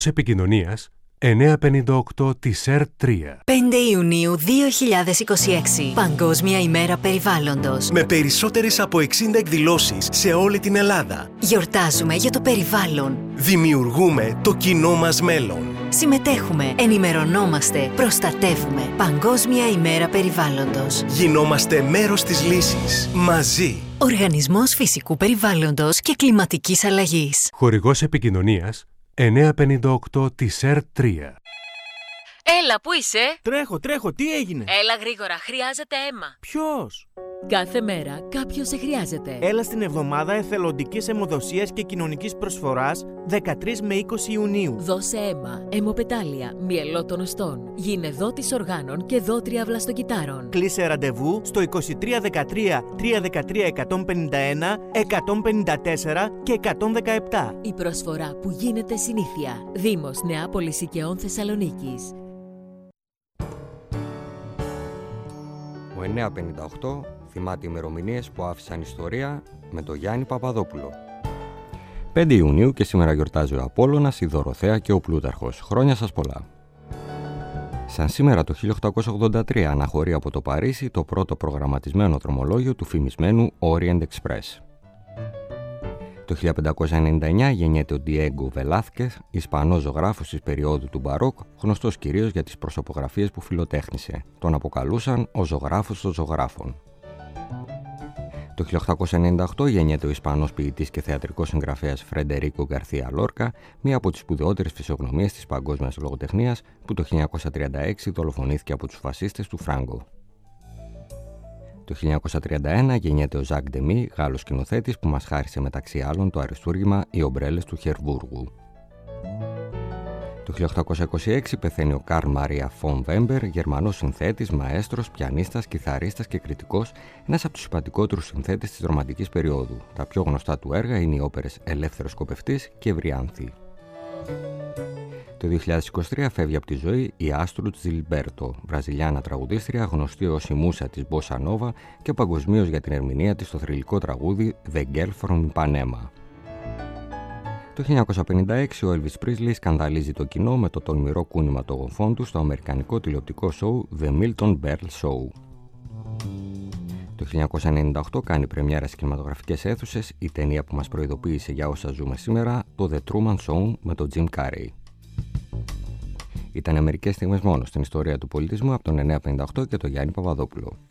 Επικοινωνίας 958 της ΕΡΤ3. 5 Ιουνίου 2026. Παγκόσμια ημέρα περιβάλλοντος. Με περισσότερες από 60 εκδηλώσεις σε όλη την Ελλάδα. Γιορτάζουμε για το περιβάλλον. Δημιουργούμε το κοινό μας μέλλον. Συμμετέχουμε, ενημερωνόμαστε, προστατεύουμε. Παγκόσμια ημέρα περιβάλλοντος. Γινόμαστε μέρος της λύσης. Μαζί. Οργανισμός Φυσικού Περιβάλλοντος και Κλιματικής Αλλαγής. Χορηγός επικοινωνίας 958 της ΕΡΤ3. Έλα, πού είσαι? Τρέχω, τι έγινε? Έλα γρήγορα, χρειάζεται αίμα. Ποιος? Κάθε μέρα κάποιος σε χρειάζεται. Έλα στην εβδομάδα εθελοντικής αιμοδοσίας και κοινωνικής προσφοράς 13 με 20 Ιουνίου. Δώσε αίμα, αιμοπετάλια, μυελό των οστών. Γίνε δότης οργάνων και δότρια βλαστοκυτάρων. Κλείσε ραντεβού στο 2313 313 151, 154 και 117. Η προσφορά που γίνεται συνήθεια. Δήμος Νεάπολης Οικαιών Θεσσαλονίκης. Ο 958 θυμάται ημερομηνίες που άφησαν ιστορία με τον Γιάννη Παπαδόπουλο. 5 Ιουνίου και σήμερα γιορτάζει ο Απόλλωνας, η Δωροθέα και ο Πλούταρχος. Χρόνια σας πολλά. Σαν σήμερα το 1883 αναχωρεί από το Παρίσι το πρώτο προγραμματισμένο δρομολόγιο του φημισμένου Orient Express. Το 1599 γεννιέται ο Ντιέγκο Βελάθκεθ, Ισπανός ζωγράφος της περίοδου του Μπαρόκ, γνωστός κυρίως για τις προσωπογραφίες που φιλοτέχνησε. Τον αποκαλούσαν ο ζωγράφος των ζωγράφων. Το 1898 γεννιέται ο Ισπανός ποιητής και θεατρικός συγγραφέας Φρεντερίκο Γκαρθία Λόρκα, μία από τις σπουδαιότερες φυσιογνωμίες της παγκόσμιας λογοτεχνίας, που το 1936 δολοφονήθηκε από τους φασίστες του Φράγκο. Το 1931 γεννιέται ο Ζακ Ντεμί, Γάλλος σκηνοθέτης που μας χάρισε μεταξύ άλλων το αριστούργημα «Οι ομπρέλες του Χερβούργου». Το 1826 πεθαίνει ο Καρλ Μαρία Φον Βέμπερ, Γερμανός συνθέτης, μαέστρος, πιανίστας, κιθαρίστας και κριτικός, ένας από τους σημαντικότερους συνθέτες της ρομαντικής περίοδου. Τα πιο γνωστά του έργα είναι οι όπερες «Ελεύθερος Σκοπευτής» και «Ευριάνθη». Το 2023 φεύγει από τη ζωή η Άστρουτ Ζιλμπέρτο, βραζιλιάνα τραγουδίστρια γνωστή ως η μούσα της Μπόσα Νόβα και παγκοσμίως για την ερμηνεία της στο θρυλικό τραγούδι The Girl from Ipanema. Το 1956 ο Elvis Presley σκανδαλίζει το κοινό με το τολμηρό κούνημα των γοφών του στο αμερικανικό τηλεοπτικό σόου The Milton Berle Show. Το 1998 κάνει πρεμιέρα στις κινηματογραφικές αίθουσες η ταινία που μας προειδοποίησε για όσα ζούμε σήμερα, το The Truman Show με τον Jim Carrey. Ήταν μερικές στιγμές μόνο στην ιστορία του πολιτισμού από τον 958 και τον Γιάννη Παπαδόπουλο.